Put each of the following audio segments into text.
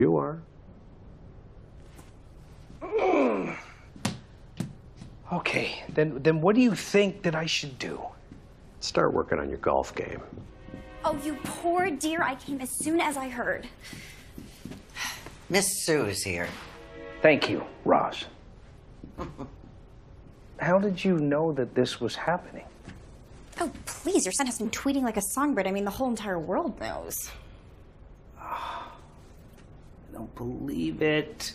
You are. Okay, then what do you think that I should do? Start working on your golf game. Oh, you poor dear. I came as soon as I heard. Miss Sue is here. Thank you, Roz. How did you know that this was happening? Oh, please, your son has been tweeting like a songbird. I mean, the whole entire world knows. I don't believe it.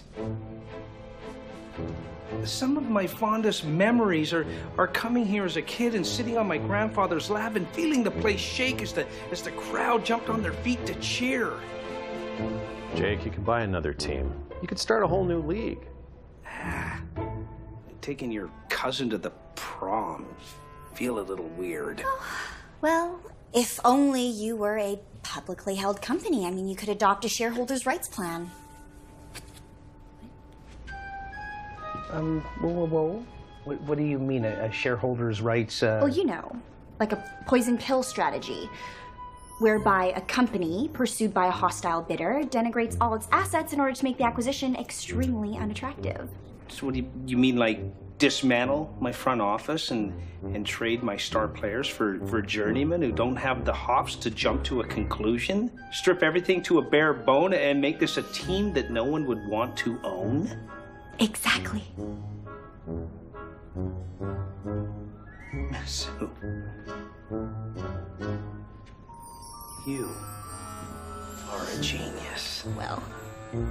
Some of my fondest memories are coming here as a kid and sitting on my grandfather's lap and feeling the place shake as the crowd jumped on their feet to cheer. Jake, you could buy another team. You could start a whole new league. Taking your cousin to the prom feel a little weird. Well, if only you were a publicly held company. I mean, you could adopt a shareholders' rights plan. Whoa. What do you mean, a shareholders' rights? Well, you know, like a poison pill strategy, whereby a company pursued by a hostile bidder denigrates all its assets in order to make the acquisition extremely unattractive. So what do you mean, like dismantle my front office and trade my star players for journeymen who don't have the hops to jump to a conclusion? Strip everything to a bare bone and make this a team that no one would want to own? Exactly. Sue, you are a genius. Well,